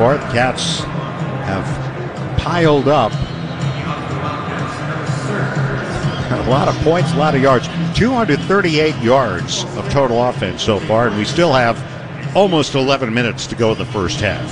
far. The Cats have piled up a lot of points, a lot of yards. 238 yards of total offense so far, and we still have almost 11 minutes to go in the first half.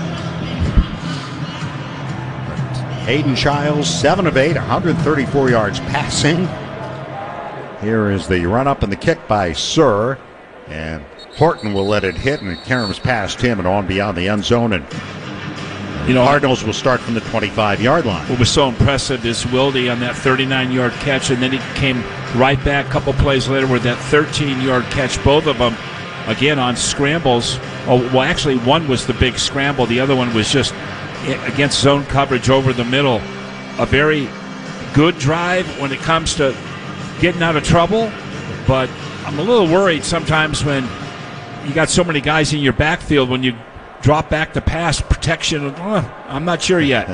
Hayden Childs, 7 of 8, 134 yards passing. Here is the run-up and the kick by Sir, and Horton will let it hit, and it caroms past him and on beyond the end zone, and Cardinals will start from the 25-yard line. What was so impressive is Wilde on that 39-yard catch, and then he came right back a couple plays later with that 13-yard catch, both of them, again, on scrambles. Actually, one was the big scramble. The other one was just against zone coverage over the middle. A very good drive when it comes to getting out of trouble, but I'm a little worried sometimes when you got so many guys in your backfield when you drop back to pass protection. I'm not sure yet.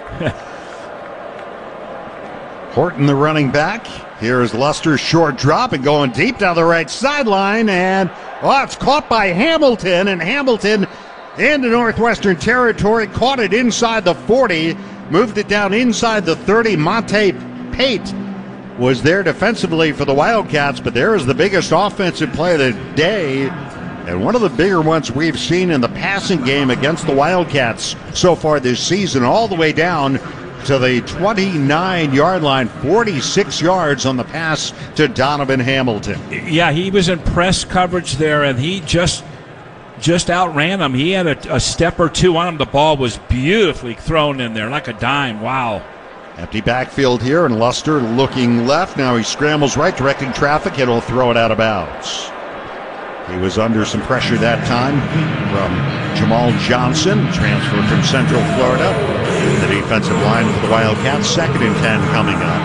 Horton, the running back. Here is Luster's short drop and going deep down the right sideline. And, it's caught by Hamilton. And Hamilton into Northwestern territory. Caught it inside the 40. Moved it down inside the 30. Monte Pate was there defensively for the Wildcats. But there is the biggest offensive play of the day, and one of the bigger ones we've seen in the passing game against the Wildcats so far this season, all the way down to the 29-yard line, 46 yards on the pass to Donovan Hamilton. Yeah, he was in press coverage there, and he just outran him. He had a step or two on him. The ball was beautifully thrown in there like a dime. Wow. Empty backfield here, and Luster looking left. Now he scrambles right, directing traffic, and he'll throw it out of bounds. He was under some pressure that time from Jamal Johnson, transferred from Central Florida. The defensive line for the Wildcats, 2nd and 10 coming up.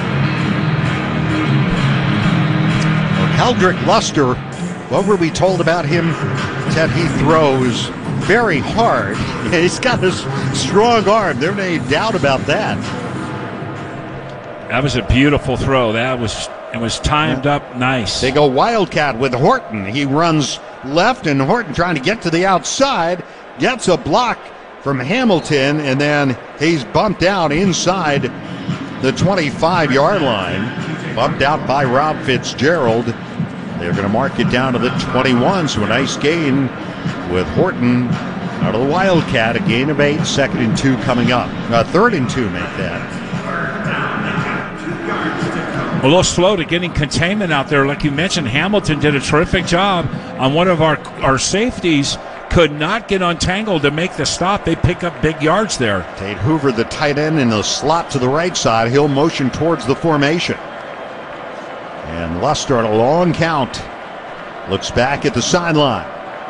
Well, Keldrick Luster, what were we told about him? That he throws very hard. He's got a strong arm. There's no doubt about that. That was a beautiful throw. It was timed up nice. They go Wildcat with Horton. He runs left, and Horton trying to get to the outside. Gets a block from Hamilton, and then he's bumped out inside the 25-yard line. Bumped out by Rob Fitzgerald. They're going to mark it down to the 21, so a nice gain with Horton out of the Wildcat. A gain of 8, 2nd and 2 coming up. 3rd and 2 make that. A little slow to getting containment out there. Like you mentioned, Hamilton did a terrific job on one of our safeties. Could not get untangled to make the stop. They pick up big yards there. Tate Hoover, the tight end, in the slot to the right side. He'll motion towards the formation. And Luster on a long count. Looks back at the sideline.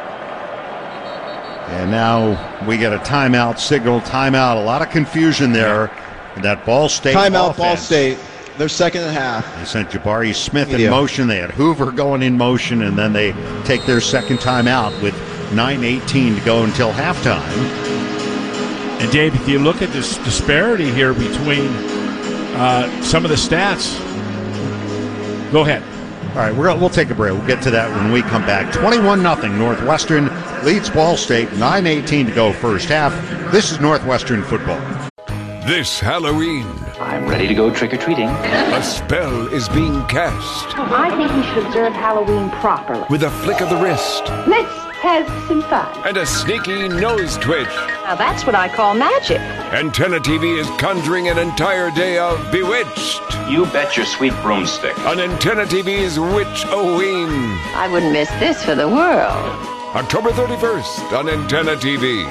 And now we get a timeout signal. Timeout. A lot of confusion there. And that Ball State timeout offense. Ball State. Their 2nd half. They sent Jabari Smith in motion. They had Hoover going in motion, and then they take their second timeout with 9:18 to go until halftime. And Dave, if you look at this disparity here between some of the stats, go ahead. All right, we'll take a break. We'll get to that when we come back. 21-0 Northwestern leads Ball State. 9:18 to go first half. This is Northwestern football. This Halloween, I'm ready to go trick-or-treating. a spell is being cast I think we should observe Halloween properly. with a flick of the wrist Let's have some fun. and a sneaky nose twitch. Now that's what I call magic. Antenna TV is conjuring an entire day of Bewitched You bet your sweet broomstick. on Antenna TV's Witch-O-Ween. I wouldn't miss this for the world. October 31st on Antenna TV.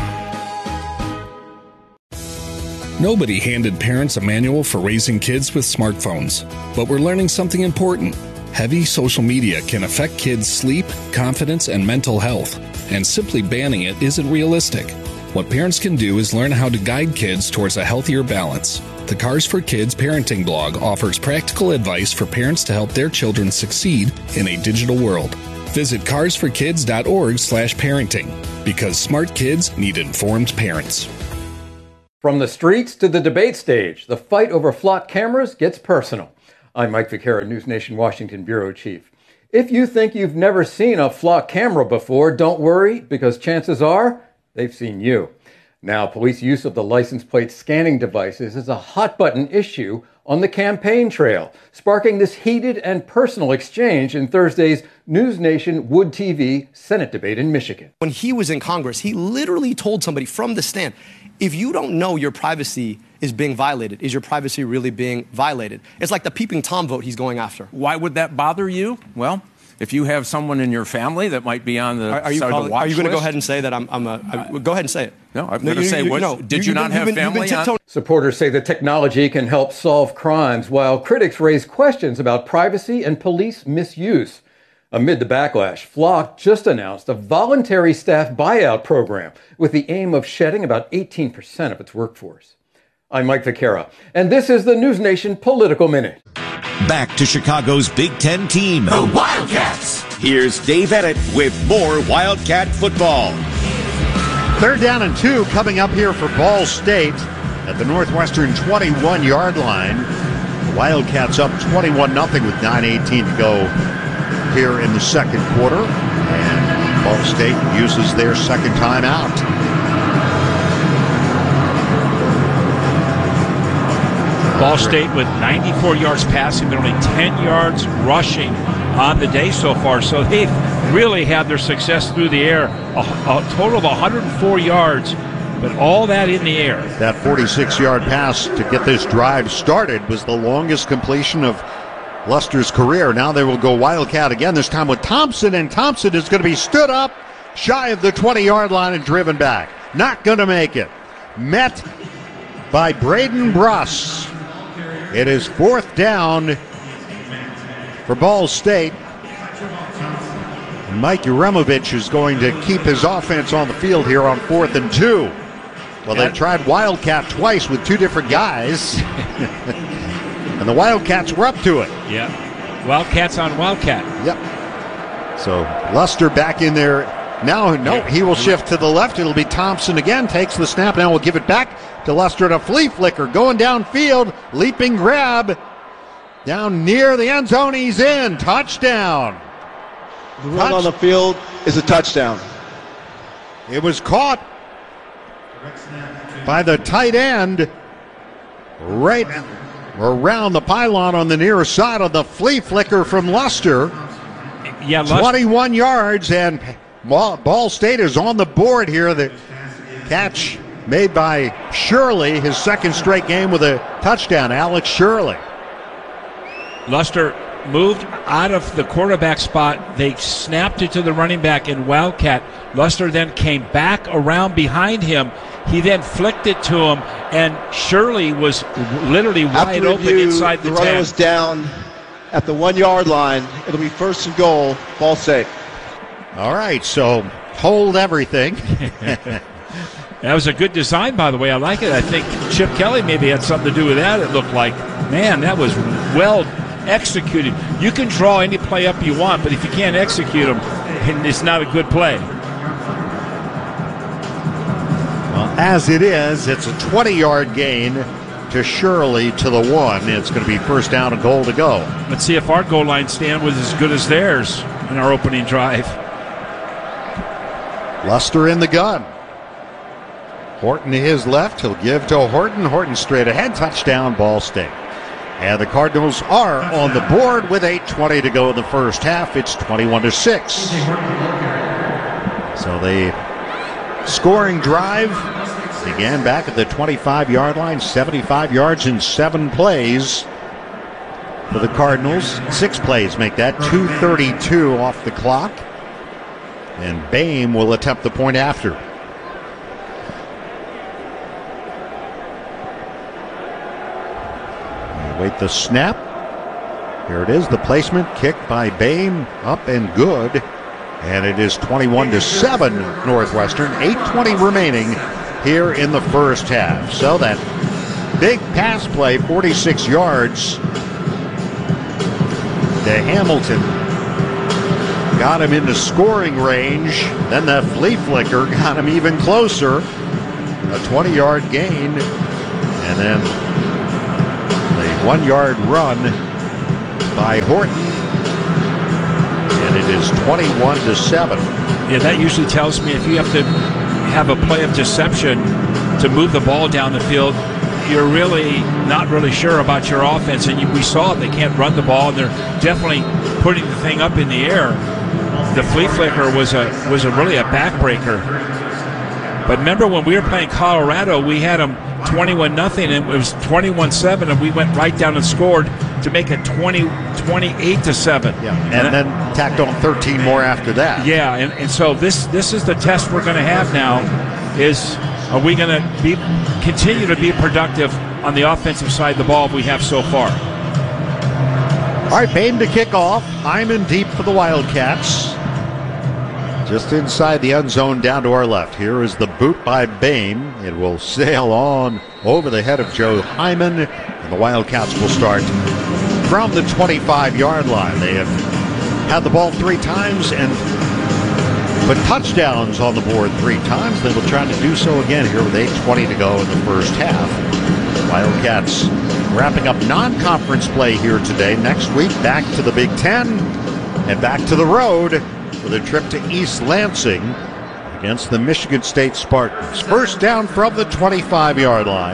Nobody handed parents a manual for raising kids with smartphones, but we're learning something important. Heavy social media can affect kids' sleep, confidence, and mental health, and simply banning it isn't realistic. What parents can do is learn how to guide kids towards a healthier balance. The Cars for Kids parenting blog offers practical advice for parents to help their children succeed in a digital world. Visit carsforkids.org/parenting, because smart kids need informed parents. From the streets to the debate stage, the fight over flock cameras gets personal. I'm Mike Vaquera, News Nation Washington Bureau Chief. If you think you've never seen a flock camera before, don't worry, because chances are they've seen you. Now, police use of the license plate scanning devices is a hot-button issue on the campaign trail, sparking this heated and personal exchange in Thursday's News Nation Wood TV Senate debate in Michigan. When he was in Congress, he literally told somebody from the stand, if you don't know your privacy is being violated, is your privacy really being violated? It's like the peeping Tom vote he's going after. Why would that bother you? Well, if you have someone in your family that might be on the Are you going to go ahead and say that go ahead and say it? No, I'm going to say, did you not have family on? Supporters say the technology can help solve crimes, while critics raise questions about privacy and police misuse. Amid the backlash, Flock just announced a voluntary staff buyout program with the aim of shedding about 18% of its workforce. I'm Mike Vaquera, and this is the News Nation Political Minute. Back to Chicago's Big Ten team, the Wildcats. Here's Dave Eddett with more Wildcat football. 3rd down and 2 coming up here for Ball State at the Northwestern 21-yard line. The Wildcats up 21-0 with 9:18 to go here in the second quarter. And Ball State uses their second timeout. Ball State with 94 yards passing, but only 10 yards rushing on the day so far. So they've really had their success through the air. A total of 104 yards, but all that in the air. That 46-yard pass to get this drive started was the longest completion of Luster's career. Now they will go Wildcat again, this time with Thompson, and Thompson is going to be stood up shy of the 20-yard line and driven back. Not going to make it. Met by Braden Bruss. It is 4th down for Ball State. Mike Uremovich is going to keep his offense on the field here on 4th and 2. Well, they tried Wildcat twice with 2 different guys. And the Wildcats were up to it. Yeah. Wildcats on Wildcat. Yep. So Luster back in there. Now, no, he will shift to the left. It'll be Thompson again. Takes the snap. Now we'll give it back to Luster at a flea flicker. Going downfield. Leaping grab. Down near the end zone. He's in. Touchdown. The run on the field is a touchdown. It was caught by the tight end right around the pylon on the near side of the flea flicker from Luster. Yeah, 21 yards, and Ball State is on the board here. The catch made by Shirley, his second straight game with a touchdown. Alex Shirley. Luster moved out of the quarterback spot. They snapped it to the running back in Wildcat. Luster then came back around behind him. He then flicked it to him, and Shirley was literally wide open inside the 10. The runner was down at the 1-yard line. It'll be 1st and goal, Ball State. All right, so hold everything. That was a good design, by the way. I like it. I think Chip Kelly maybe had something to do with that. It looked like, man, that was well executed. You can draw any play up you want, but if you can't execute them, it's not a good play. Well, as it is, it's a 20-yard gain to Shirley to the 1. It's going to be 1st down and goal to go. Let's see if our goal line stand was as good as theirs in our opening drive. Luster in the gun. Horton to his left. He'll give to Horton. Horton straight ahead. Touchdown, Ball State. And the Cardinals are on the board with 8:20 to go in the first half. It's 21-6. So the scoring drive began back at the 25-yard line. 75 yards in 7 plays for the Cardinals. 6 plays make that 2:32 off the clock. And Boehm will attempt the point after. Wait the snap. Here it is, the placement, kicked by Boehm, up and good. And it is 21-7 Northwestern. 8:20 remaining here in the first half. So that big pass play, 46 yards to Hamilton, got him into scoring range. Then that flea flicker got him even closer. A 20-yard gain. And then 1-yard run by Horton, and it is 21-7. Yeah, that usually tells me if you have to have a play of deception to move the ball down the field, you're really not really sure about your offense. And we saw it. They can't run the ball, and they're definitely putting the thing up in the air. The flea flicker was really a backbreaker. But remember when we were playing Colorado, we had them 21-0, and it was 21-7, and we went right down and scored to make it 28-7. Yeah, and then tacked on 13 more after that. Yeah, and so this is the test we're going to have now. Is are we going to continue to be productive on the offensive side of the ball we have so far? All right, Bain to kick off. Hyman deep for the Wildcats. Just inside the end zone down to our left. Here is the boot by Bain. It will sail on over the head of Joe Hyman, and the Wildcats will start from the 25-yard line. They have had the ball 3 times and put touchdowns on the board 3 times. They will try to do so again here with 8:20 to go in the first half. Wildcats wrapping up non-conference play here today. Next week, back to the Big Ten and back to the road with a trip to East Lansing against the Michigan State Spartans. First down from the 25-yard line.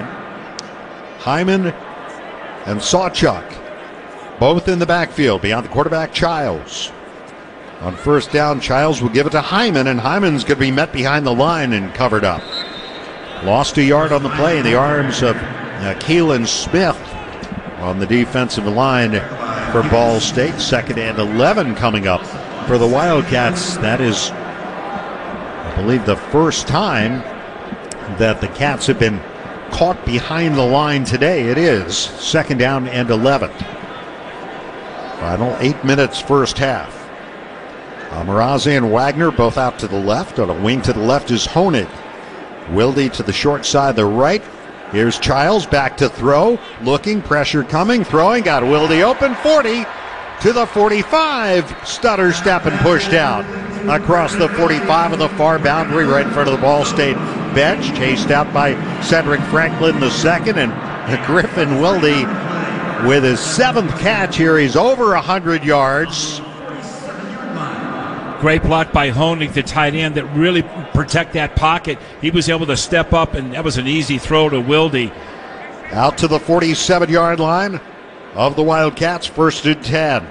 Hyman and Sawchuk both in the backfield beyond the quarterback, Childs. On first down, Childs will give it to Hyman, and Hyman's going to be met behind the line and covered up. Lost a yard on the play in the arms of Keelan Smith on the defensive line for Ball State. 2nd and 11 coming up for the Wildcats. That is, I believe, the first time that the Cats have been caught behind the line today. It is 2nd down and 11. Final 8 minutes first half. Amarazi and Wagner both out to the left. On a wing to the left is Honig. Wilde to the short side, the right. Here's Childs back to throw. Looking, pressure coming, throwing. Got Wilde open, 40 to the 45. Stutter step and push down across the 45 on the far boundary right in front of the Ball State bench. Chased out by Cedric Franklin the second, and Griffin Wilde with his 7th catch here. He's over 100 yards. Great block by Honig, the tight end, that really protect that pocket. He was able to step up, and that was an easy throw to Wilde. Out to the 47-yard line of the Wildcats, 1st and 10.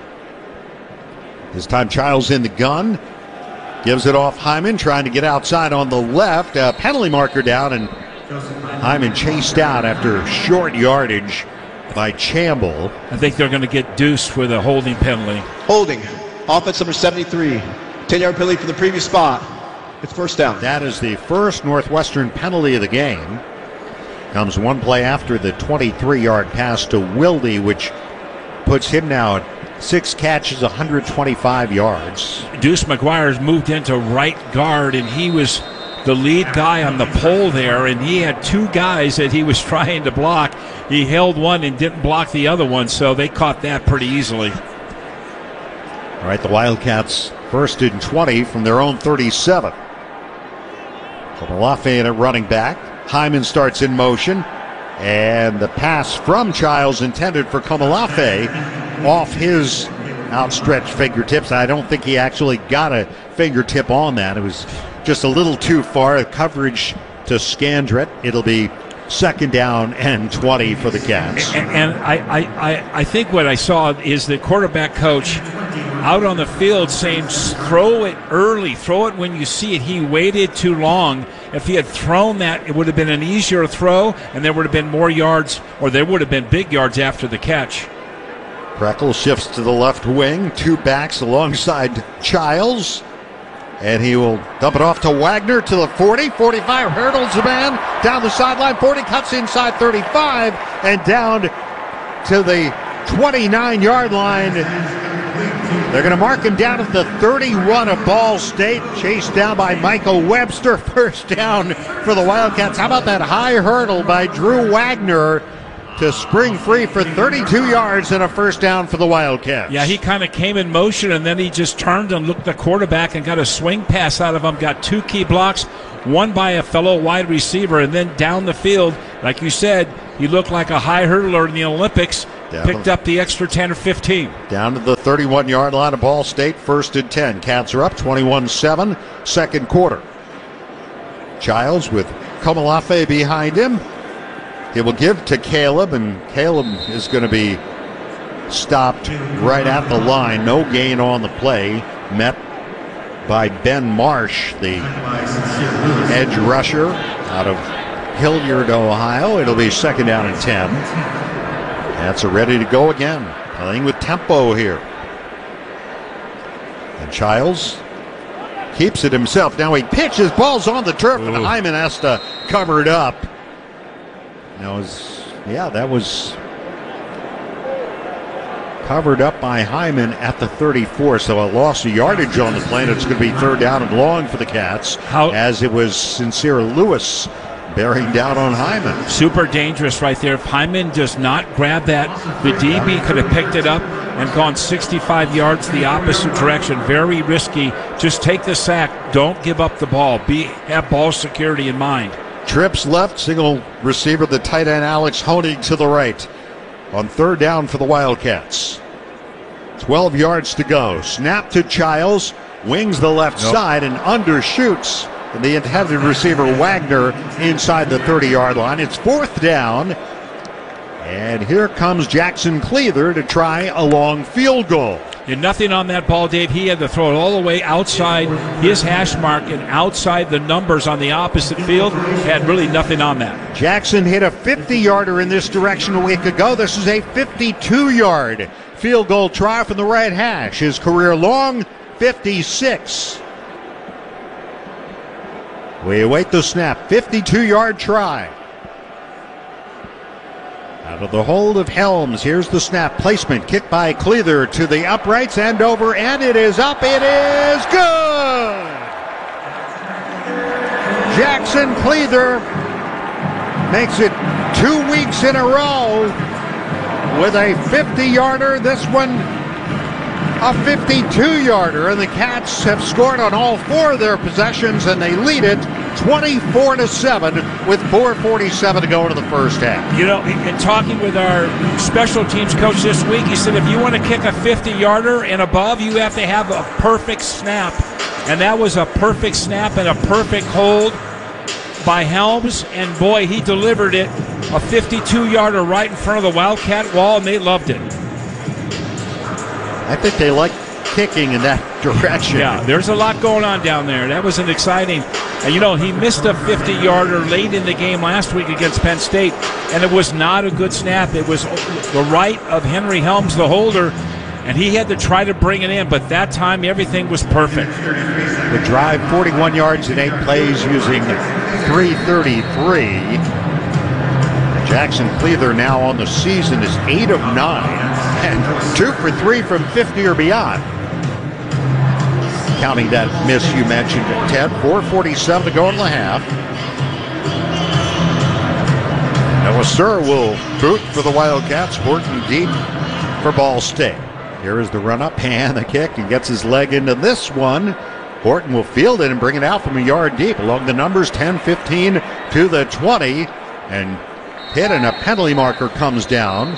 This time Childs in the gun. Gives it off Hyman, trying to get outside on the left. Penalty marker down, and Hyman chased out after short yardage by Chamble. I think they're going to get deuced with a holding penalty. Holding. Offense number 73. 10-yard penalty for the previous spot. It's first down. That is the first Northwestern penalty of the game. Comes one play after the 23-yard pass to Wilde, which puts him now at 6 catches, 125 yards. Deuce McGuire's moved into right guard, and he was the lead guy on the pole there, and he had 2 guys that he was trying to block. He held one and didn't block the other one, so they caught that pretty easily. All right, the Wildcats 1st and 20 from their own 37. Komolafe in at running back. Hyman starts in motion, and the pass from Childs intended for Komolafe off his outstretched fingertips. I don't think he actually got a fingertip on that. It was just a little too far. Coverage to Scandrett. It'll be 2nd down and 20 for the Cats. And I think what I saw is the quarterback coach out on the field saying, throw it early, throw it when you see it. He waited too long. If he had thrown that, it would have been an easier throw, and there would have been more yards, or there would have been big yards after the catch. Preckle shifts to the left wing, 2 backs alongside Childs, and he will dump it off to Wagner to the 40, 45, hurdles the man down the sideline, 40, cuts inside 35, and down to the 29-yard line. They're going to mark him down at the 31 of Ball State, chased down by Michael Webster. First down for the Wildcats. How about that high hurdle by Drew Wagner to spring free for 32 yards and a first down for the Wildcats. Yeah, he kind of came in motion, and then he just turned and looked at the quarterback and got a swing pass out of him. Got 2 key blocks, one by a fellow wide receiver, and then down the field, like you said, he looked like a high hurdler in the Olympics. Picked up the extra 10 or 15. Down to the 31-yard line of Ball State, 1st and 10. Cats are up 21-7, 2nd quarter. Childs with Komalafe behind him. He will give to Caleb, and Caleb is going to be stopped right at the line. No gain on the play. Met by Ben Marsh, the edge rusher out of Hilliard, Ohio. It'll be second down and 10. That's ready to go again. Playing with tempo here. And Childs keeps it himself. Now he pitches, ball's on the turf, and Hyman has to cover it up. That was covered up by Hyman at the 34, so a loss of yardage on the play, and it's going to be third down and long for the Cats, as it was Sincere Lewis bearing down on Hyman. Super dangerous right there. If Hyman does not grab that, the DB could have picked it up and gone 65 yards the opposite direction. Very risky. Just take the sack. Don't give up the ball. Have ball security in mind. Trips left, single receiver, the tight end Alex Honig to the right. On third down for the Wildcats. 12 yards to go. Snap to Childs. Wings the left side and undershoots the intended receiver Wagner inside the 30-yard line. It's fourth down. And here comes Jackson Cleather to try a long field goal. And nothing on that ball, Dave. He had to throw it all the way outside his hash mark and outside the numbers on the opposite field. Had really nothing on that. Jackson hit a 50-yarder in this direction a week ago. This is a 52-yard field goal try from the right hash. His career long, 56. We await the snap. 52-yard try. Out of the hold of Helms. Here's the snap. Placement. Kick by Cleather to the uprights and over. And it is up. It is good. Jackson Cleather makes it 2 weeks in a row with a 50-yarder. This one a 52-yarder. And the Cats have scored on all four of their possessions, and they lead it 24-7 with 4:47 to go into the first half. You know, in talking with our special teams coach this week, he said if you want to kick a 50-yarder and above, you have to have a perfect snap. And that was a perfect snap and a perfect hold by Helms. And boy, he delivered it. A 52-yarder right in front of the Wildcat wall, and they loved it. I think they like kicking in that direction. Yeah, there's a lot going on down there. That was an exciting. And, you know, he missed a 50-yarder late in the game last week against Penn State, and it was not a good snap. It was the right of Henry Helms, the holder, and he had to try to bring it in, but that time everything was perfect. The drive, 41 yards in 8 plays using 3:33. Jackson Cleather now on the season is 8 of 9 and 2 for 3 from 50 or beyond. Counting that miss you mentioned, Ted. 4:47 to go in the half. Noah Sir will boot for the Wildcats. Horton deep for Ball State. Here is the run-up and the kick, and gets his leg into this one. Horton will field it and bring it out from a yard deep along the numbers, 10-15 to the 20, and hit, and a penalty marker comes down.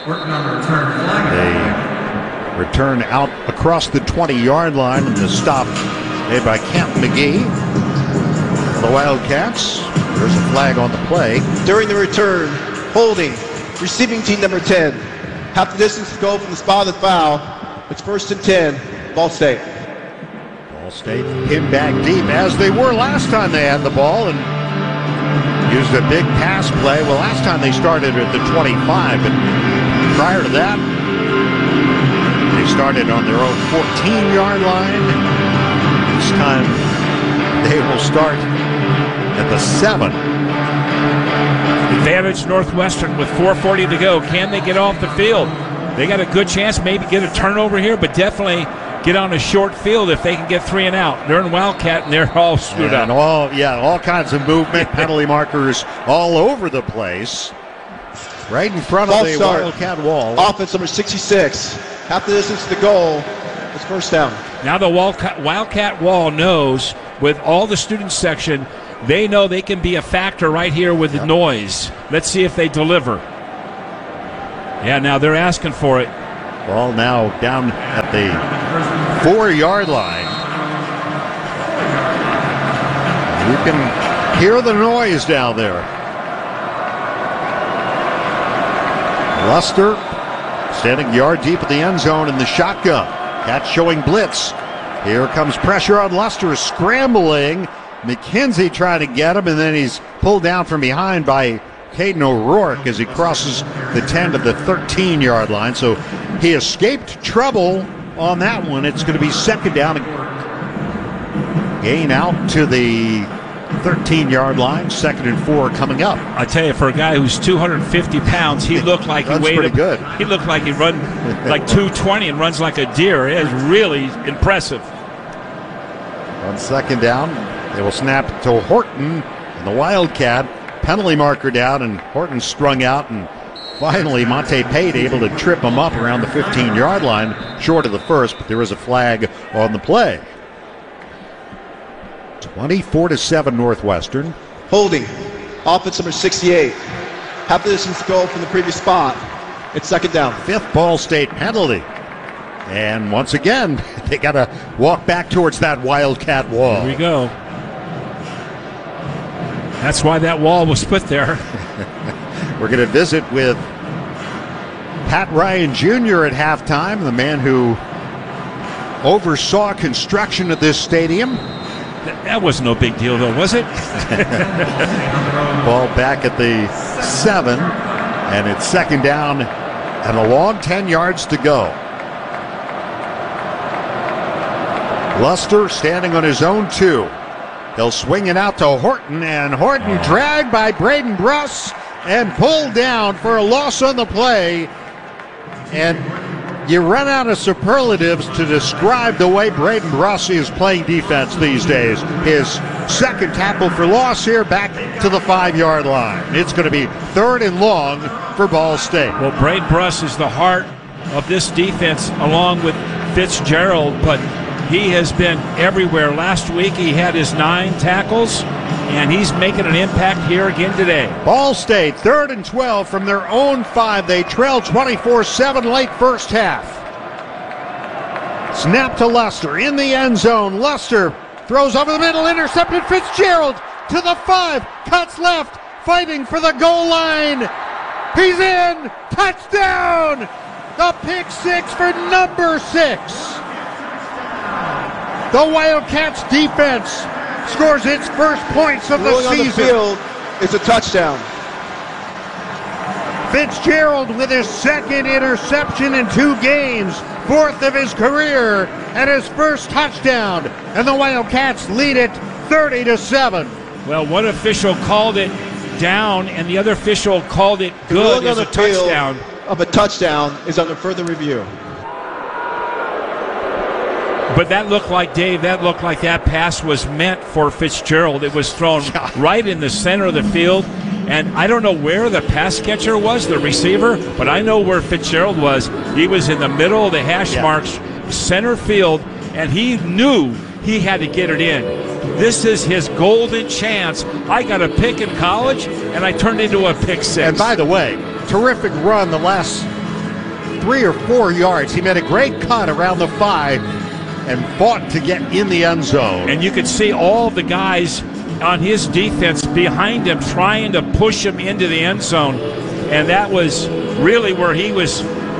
They return out across the 20-yard line, and the stop made by Camp McGee. The Wildcats, there's a flag on the play. During the return, holding, receiving team number 10. Half the distance to go from the spot of the foul. It's 1st and 10, Ball State. Ball State pinned back deep, as they were last time they had the ball, and used a big pass play. Well, last time they started at the 25, but prior to that, they started on their own 14-yard line. This time, they will start at the 7. Advantage Northwestern with 4:40 to go. Can they get off the field? They got a good chance, maybe get a turnover here, but definitely get on a short field if they can get 3 and out. They're in Wildcat, and they're all screwed up. All kinds of movement, penalty markers all over the place. Right in front of the Wildcat wall. Offense number 66. Half the distance to the goal. It's 1st down. Now the Wildcat wall knows, with all the student section, they know they can be a factor right here with the noise. Let's see if they deliver. Yeah, now they're asking for it. Ball now down at the 4-yard line. You can Hear the noise down there. Luster standing yard deep at the end zone in the shotgun. Cats showing blitz. Here comes pressure on Luster, scrambling. McKenzie trying to get him, and then he's pulled down from behind by Caden O'Rourke as he crosses the 10 to the 13-yard line. So he escaped trouble on that one. It's going to be second down. Gain out to the 13-yard line. 2nd and 4 coming up. I tell you, for a guy who's 250 pounds, he looked like he weighed pretty good. He looked like he run like 220 and runs like a deer. It is really impressive. On second down, they will snap to Horton and the Wildcat. Penalty marker down, and Horton strung out, and finally Monte Pate able to trip him up around the 15-yard line, short of the first, but there is a flag on the play. 24-7 Northwestern. Holding. Offense number 68. Half the distance to go from the previous spot. It's second down. 5th Ball State penalty. And once again, they got to walk back towards that Wildcat wall. Here we go. That's why that wall was put there. We're going to visit with Pat Ryan Jr. at halftime, the man who oversaw construction of this stadium. That was no big deal, though, was it? Ball back at the 7, and it's second down and a long 10 yards to go. Luster standing on his own 2. He'll swing it out to Horton, and Horton dragged by Braden Bruss and pulled down for a loss on the play. And you run out of superlatives to describe the way Braden Bruss is playing defense these days. His second tackle for loss here, back to the 5-yard line. It's going to be 3rd and long for Ball State. Well, Braden Bruss is the heart of this defense along with Fitzgerald, but he has been everywhere. Last week he had his 9 tackles, and he's making an impact here again today. Ball State, 3rd and 12 from their own 5. They trail 24-7 late first half. Snap to Luster in the end zone. Luster throws over the middle, intercepted. Fitzgerald to the 5, cuts left, fighting for the goal line. He's in. Touchdown. The pick 6 for number 6. The Wildcats defense scores its first points of the season. On the field is a touchdown. Fitzgerald with his 2nd interception in 2 games, 4th of his career, and his first touchdown. And the Wildcats lead it 30-7. Well, one official called it down, and the other official called it good as a touchdown. Of a touchdown is under further review. But that looked like, Dave, that pass was meant for Fitzgerald. It was thrown right in the center of the field. And I don't know where the pass catcher was, the receiver, but I know where Fitzgerald was. He was in the middle of the hash marks, center field, and he knew he had to get it in. This is his golden chance. I got a pick in college, and I turned into a pick 6. And by the way, terrific run the last 3 or 4 yards. He made a great cut around the 5. And fought to get in the end zone. And you could see all the guys on his defense behind him trying to push him into the end zone. And that was really where he was.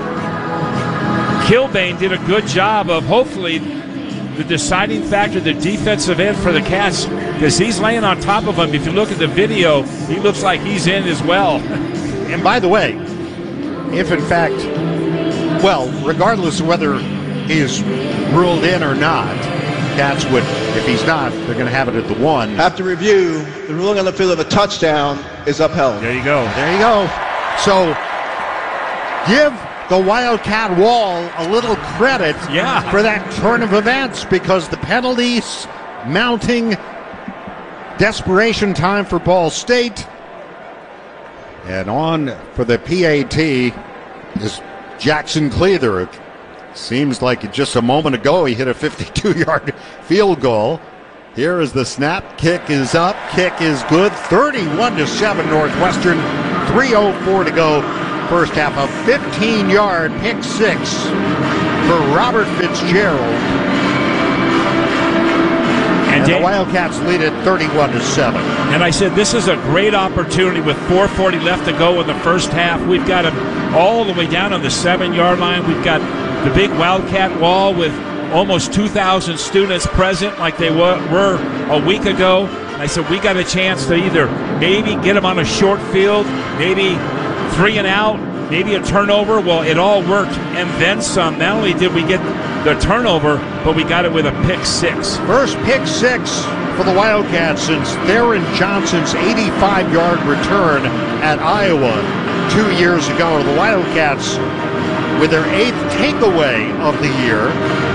Kilbane did a good job of hopefully the deciding factor, the defensive end for the Cats, because he's laying on top of him. If you look at the video, he looks like he's in as well. And by the way, if in fact, well, regardless of whether he is ruled in or not, Cats would, if he's not, they're going to have it at the 1. After review, the ruling on the field of a touchdown is upheld. There you go. There you go. So give the Wildcat wall a little credit for that turn of events, because the penalties mounting, desperation time for Ball State. And on for the PAT is Jackson Cleather. Seems like just a moment ago he hit a 52-yard field goal. Here is the snap. Kick is up. Kick is good. 31-7 Northwestern. 3:04 to go. First half. A 15-yard pick 6 for Robert Fitzgerald. And the Wildcats lead it 31-7. And I said, this is a great opportunity with 4:40 left to go in the first half. We've got them all the way down on the 7-yard line. We've got the big Wildcat wall with almost 2,000 students present like they were a week ago. I said, we got a chance to either maybe get them on a short field, maybe 3 and out, maybe a turnover. Well, it all worked, and then some. Not only did we get the turnover, but we got it with a pick 6. First pick 6 for the Wildcats since Theron Johnson's 85-yard return at Iowa 2 years ago. The Wildcats with their 8th takeaway of the year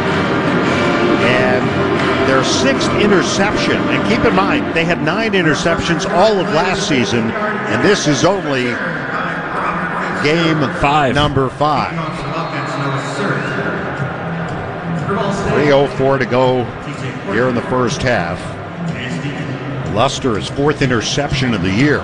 and their 6th interception. And keep in mind, they had 9 interceptions all of last season, and this is only game 5. Number 5. 3:04 to go here in the first half. Luster, his 4th interception of the year.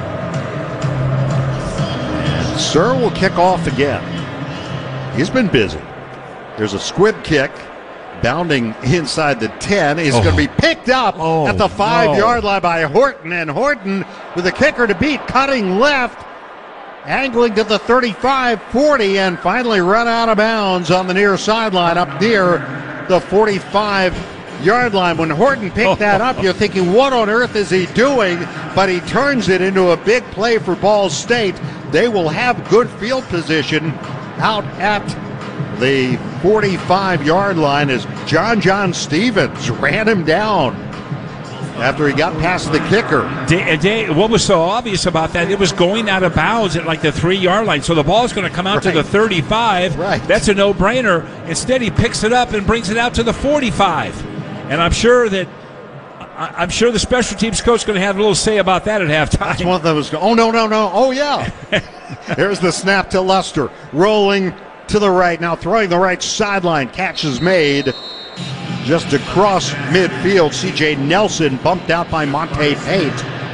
And Sir will kick off again. He's been busy. There's a squib kick bounding inside the 10. He's going to be picked up at the 5-yard line by Horton. And Horton with a kicker to beat, cutting left, angling to the 35, 40, and finally run out of bounds on the near sideline up near the 45-yard line. When Horton picked that up, you're thinking, what on earth is he doing? But he turns it into a big play for Ball State. They will have good field position out at the 45-yard line as John Stevens ran him down after he got past the kicker. What was so obvious about that, it was going out of bounds at like the 3-yard line. So the ball is going to come out to the 35. Right. That's a no-brainer. Instead, he picks it up and brings it out to the 45. And I'm sure the special teams coach is going to have a little say about that at halftime. That's one that was, no. Oh, yeah. There's the snap to Luster. Rolling to the right. Now throwing the right sideline. Catch is made just across midfield. C.J. Nelson bumped out by Monte Pate.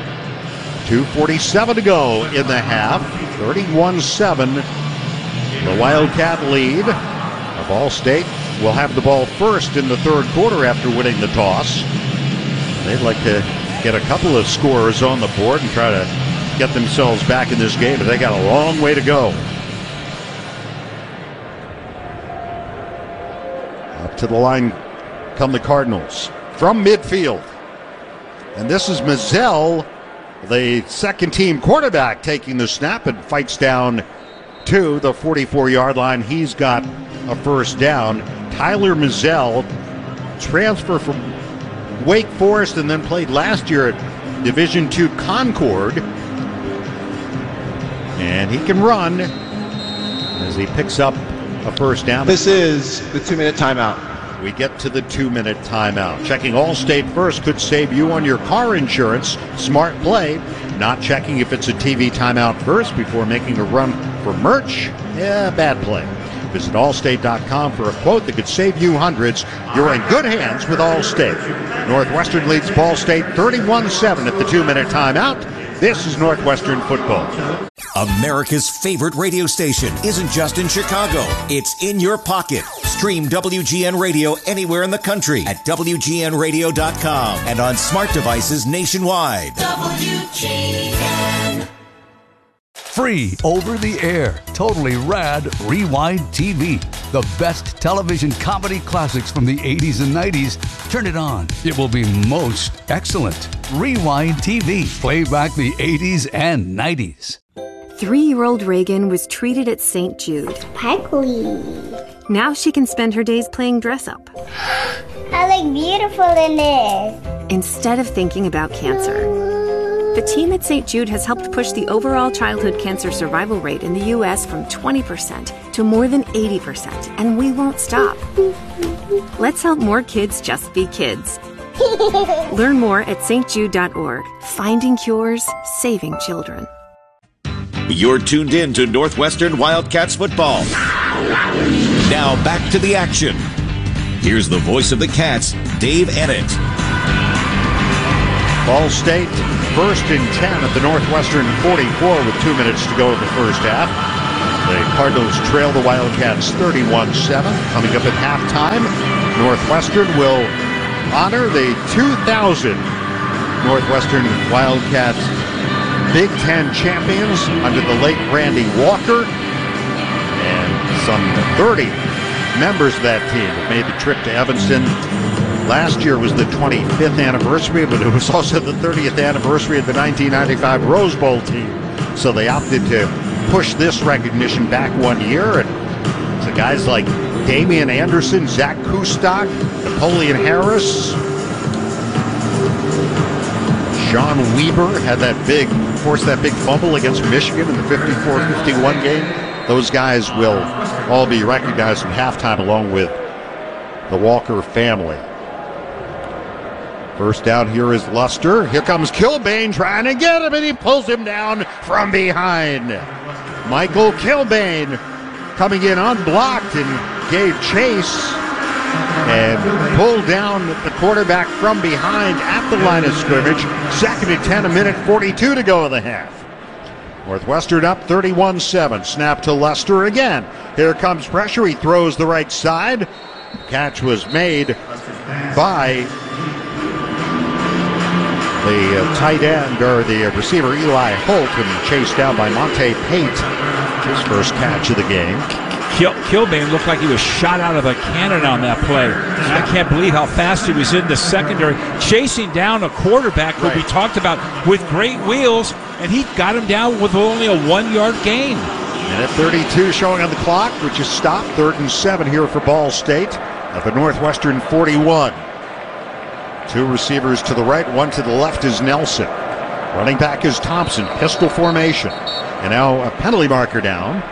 2:47 to go in the half. 31-7. The Wildcat lead. Ball State will have the ball first in the third quarter after winning the toss. They'd like to get a couple of scores on the board and try to get themselves back in this game, but they got a long way to go. Up to the line come the Cardinals from midfield. And this is Mazzell, the second-team quarterback, taking the snap and fights down to the 44-yard line. He's got a first down. Tyler Mazzell, transfer from Wake Forest and then played last year at Division II Concord. And he can run as he picks up a first down. This is the 2-minute timeout. We get to the 2-minute timeout. Checking Allstate first could save you on your car insurance. Smart play. Not checking if it's a TV timeout first before making a run for merch. Yeah, bad play. Visit Allstate.com for a quote that could save you hundreds. You're in good hands with Allstate. Northwestern leads Ball State 31-7 at the 2-minute timeout. This is Northwestern football. America's favorite radio station isn't just in Chicago. It's in your pocket. Stream WGN Radio anywhere in the country at WGNradio.com and on smart devices nationwide. WGN. Free over the air, totally rad Rewind TV. The best television comedy classics from the 80s and 90s. Turn it on. It will be most excellent. Rewind TV. Play back the 80s and 90s. 3-year-old Reagan was treated at St. Jude. Sparkly. Now she can spend her days playing dress-up. I look beautiful in this. Instead of thinking about cancer. The team at St. Jude has helped push the overall childhood cancer survival rate in the U.S. from 20% to more than 80%, and we won't stop. Let's help more kids just be kids. Learn more at stjude.org. Finding cures, saving children. You're tuned in to Northwestern Wildcats football. Now back to the action. Here's the voice of the Cats, Dave Ennett. Ball State first and 10 at the Northwestern 44 with 2 minutes to go in the first half. The Cardinals trail the Wildcats 31-7. Coming up at halftime, Northwestern will honor the 2000 Northwestern Wildcats Big Ten champions under the late Randy Walker. And some 30 members of that team have made the trip to Evanston. Last year was the 25th anniversary, but it was also the 30th anniversary of the 1995 Rose Bowl team. So they opted to push this recognition back 1 year. And so guys like Damian Anderson, Zach Kustok, Napoleon Harris, Sean Weber had forced that big fumble against Michigan in the 54-51 game. Those guys will all be recognized at halftime along with the Walker family. First down here is Luster. Here comes Kilbane trying to get him, and he pulls him down from behind. Michael Kilbane coming in unblocked and gave chase and pulled down the quarterback from behind at the line of scrimmage. Second and 10, a minute 42 to go in the half. Northwestern up 31-7. Snap to Luster again. Here comes pressure. He throws the right side. Catch was made by the tight end, or the receiver, Eli Holt, and chased down by Monte Pate. His first catch of the game. Kilbane looked like he was shot out of a cannon on that play. And I can't believe how fast he was in the secondary, chasing down a quarterback who we talked about with great wheels, and he got him down with only a 1-yard gain. Minute 32 showing on the clock, which is stopped. 3rd and 7 here for Ball State at the Northwestern 41. Two receivers to the right, one to the left is Nelson. Running back is Thompson, pistol formation. And now a penalty marker down.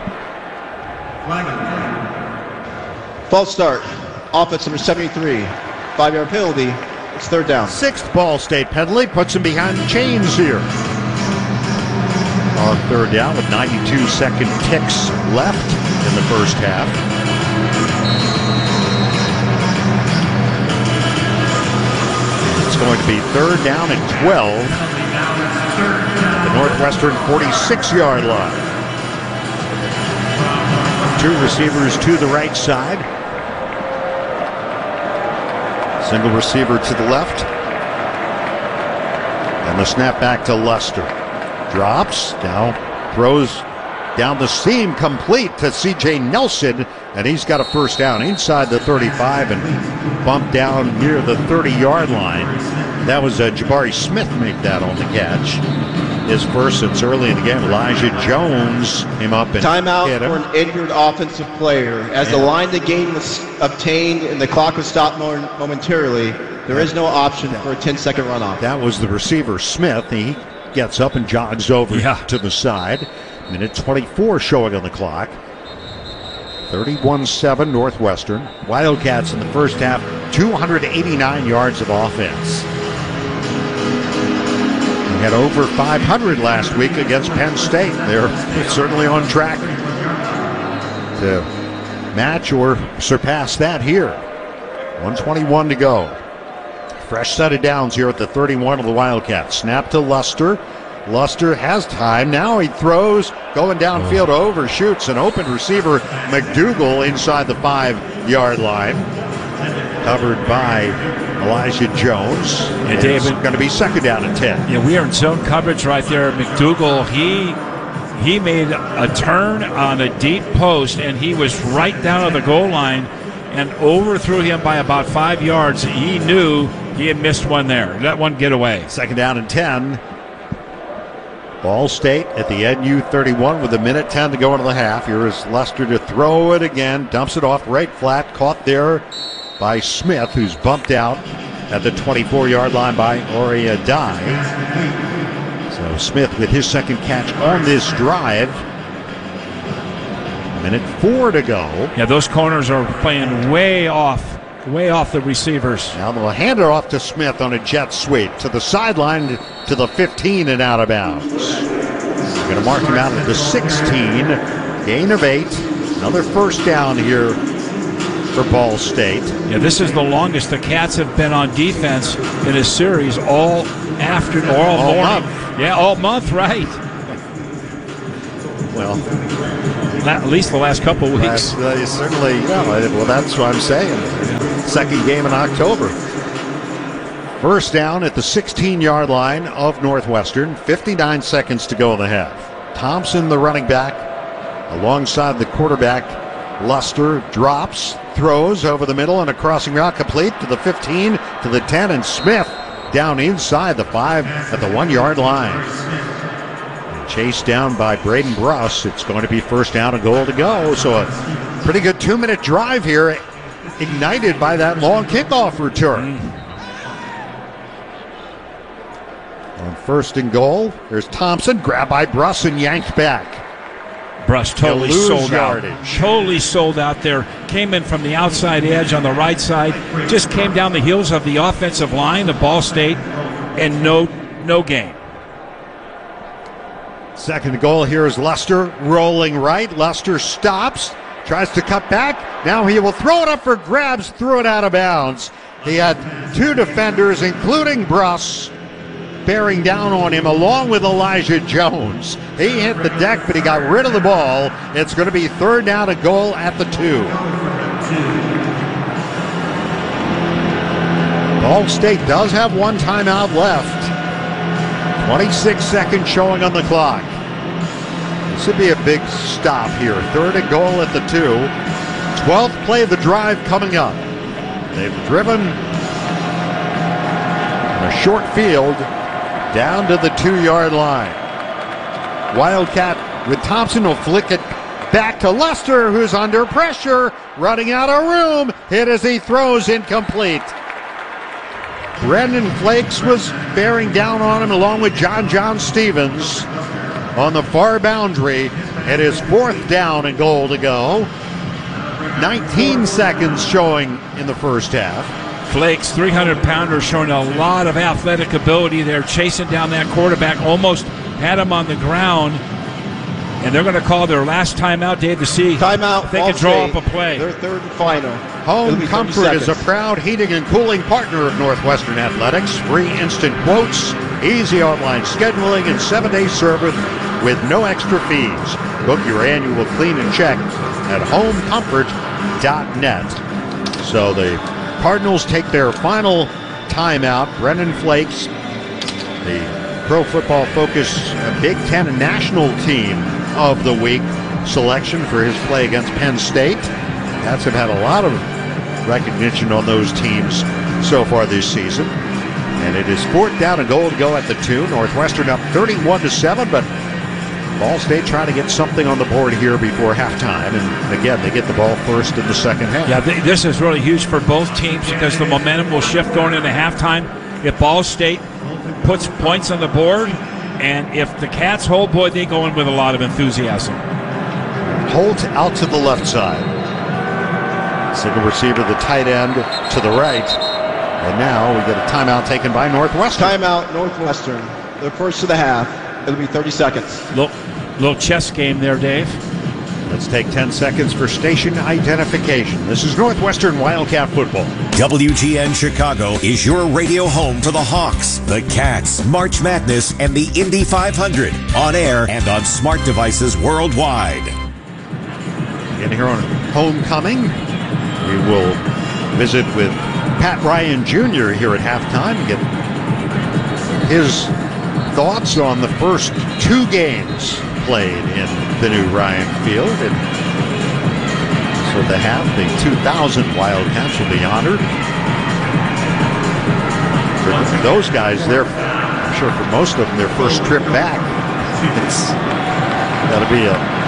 False start. Offense number 73. 5-yard penalty. It's 3rd down. 6th Ball State penalty puts him behind the chains here. On 3rd down with 92-second ticks left in the first half. It's going to be 3rd down and 12 at the Northwestern 46-yard line. Two receivers to the right side. Single receiver to the left. And the snap back to Luster. Drops, now throws down the seam, complete to C.J. Nelson, and he's got a first down inside the 35 and bumped down near the 30-yard line. That was Jabari Smith make that on the catch. His first since early in the game. Elijah Jones came up and timeout hit him. for an injured offensive player. As the line of the game was obtained and the clock was stopped momentarily, there is no option for a 10-second runoff. That was the receiver, Smith. He gets up and jogs over to the side. Minute 24 showing on the clock. 31-7 Northwestern. Wildcats in the first half, 289 yards of offense. They had over 500 last week against Penn State. They're certainly on track to match or surpass that here. 1:21 to go. Fresh set of downs here at the 31 of the Wildcats. Snap to Luster. Luster has time. Now he throws, going downfield, overshoots an open receiver, McDougal, inside the 5-yard line. Covered by Elijah Jones. And David, going to be 2nd down and 10. Yeah, we are in zone coverage right there. McDougal, he made a turn on a deep post, and he was right down at the goal line and overthrew him by about 5 yards. He knew he had missed one there. Let one get away. 2nd down and 10. Ball State at the NU 31 with 1:10 to go into the half. Here is Luster to throw it again. Dumps it off right flat. Caught there by Smith, who's bumped out at the 24-yard line by Ori Adai. So Smith with his second catch on this drive. 1:04 to go. Yeah, those corners are playing way off the receivers. Now they'll hand it off to Smith on a jet sweep to the sideline to the 15 and out of bounds. They're going to mark him out at the 16. Gain of 8. Another first down here for Ball State. Yeah, this is the longest the Cats have been on defense in a series all morning. Month. Yeah, all month, right. Well, at least the last couple of weeks. Certainly, well, that's what I'm saying. Second game in October. First down at the 16-yard line of Northwestern. 59 seconds to go in the half. Thompson, the running back, alongside the quarterback. Luster drops, throws over the middle, and a crossing route complete to the 15, to the 10, and Smith down inside the 5 at the 1-yard line. And chased down by Braden Bruss. It's going to be first down and goal to go. So a pretty good 2-minute drive here, ignited by that long kickoff return. On first and goal, there's Thompson, grabbed by Bruss and yanked back. Bruss totally sold yardage. out. Totally sold out there. Came in from the outside edge on the right side. Just came down the heels of the offensive line of Ball State, and no gain. Second goal here is Luster rolling right. Luster stops, tries to cut back. Now he will throw it up for grabs, threw it out of bounds. He had two defenders, including Bruss, bearing down on him, along with Elijah Jones. He hit the deck, but he got rid of the ball. It's going to be third down and goal at the 2. Ball State does have one timeout left. 26 seconds showing on the clock. This would be a big stop here. Third and goal at the 2. 12th play of the drive coming up. They've driven on a short field down to the 2-yard line. Wildcat with Thompson will flick it back to Luster, who's under pressure, running out of room. Hit as he throws, incomplete. Brendan Flakes was bearing down on him, along with John Stevens on the far boundary. It is fourth down and goal to go. 19 seconds showing in the first half. Flakes, 300-pounder, showing a lot of athletic ability there, chasing down that quarterback, almost had him on the ground. And they're going to call their last timeout, Dave, to see timeout, if they can draw up a play. Their third and final. Home Comfort is a proud heating and cooling partner of Northwestern Athletics. Free instant quotes, easy online scheduling, and 7-day service with no extra fees. Book your annual clean and check at homecomfort.net. So the Cardinals take their final timeout. Brendan Flakes, the Pro Football Focus Big Ten National Team of the Week selection for his play against Penn State. Cats have had a lot of recognition on those teams so far this season. And it is fourth down and goal to go at the 2. Northwestern up 31-7, but Ball State trying to get something on the board here before halftime. And again, they get the ball first in the second half. Yeah, this is really huge for both teams because the momentum will shift going into halftime. If Ball State puts points on the board, and if the Cats hold, boy, they go in with a lot of enthusiasm. Holt out to the left side. Single receiver, the tight end to the right. And now we get a timeout taken by Northwestern. Timeout, Northwestern. The first of the half. It'll be 30 seconds. Little chess game there, Dave. Let's take 10 seconds for station identification. This is Northwestern Wildcat football. WGN Chicago is your radio home for the Hawks, the Cats, March Madness, and the Indy 500. On air and on smart devices worldwide. In here on Homecoming, we will visit with Pat Ryan Jr. here at halftime and get his thoughts on the first 2 games played in the new Ryan Field. And so the 2000 Wildcats will be honored. For those guys, I'm sure for most of them, their first trip back, it's got to be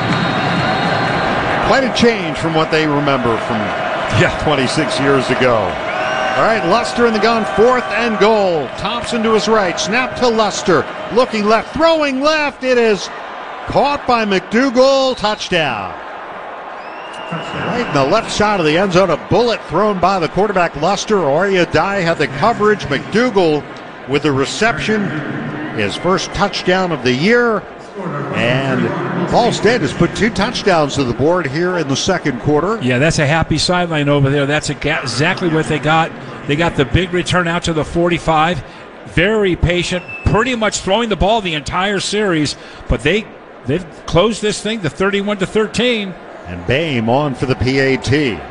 quite a change from what they remember from 26 years ago. All right, Luster in the gun, fourth and goal. Thompson to his right, snap to Luster. Looking left, throwing left. It is caught by McDougal, touchdown. Right in the left side of the end zone, a bullet thrown by the quarterback Luster. Arya Dye had the coverage. McDougal with the reception. His first touchdown of the year. And Ball State has put 2 touchdowns to the board here in the second quarter. Yeah, that's a happy sideline over there. That's exactly what they got. They got the big return out to the 45. Very patient, pretty much throwing the ball the entire series. But they've closed this thing to 31-13. And Boehm on for the PAT.